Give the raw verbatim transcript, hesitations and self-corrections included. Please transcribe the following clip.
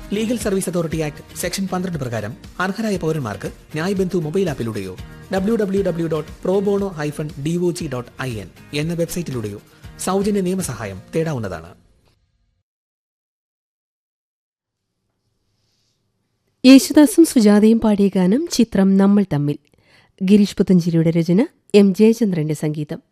Legal service authority act section പന്ത്രണ്ട് പ്രകാരം അർഹരായ പൗരന്മാർക്ക് ന്യായ് ബന്ധു mobile ആപ്പിലൂടെയോ W W W dot pro bono hyphen D O G dot I N എന്ന വെബ്സൈറ്റിലൂടെയോ സൗജന്യ നിയമസഹായം തേടാവുന്നതാണ്. യേശുദാസും സുജാതയും പാടിയ ഗാനം ചിത്രം നമ്മൾ തമ്മിൽ. ഗിരീഷ് പുത്തഞ്ചേരിയുടെ രചന, എം ജയചന്ദ്രന്റെ സംഗീതം.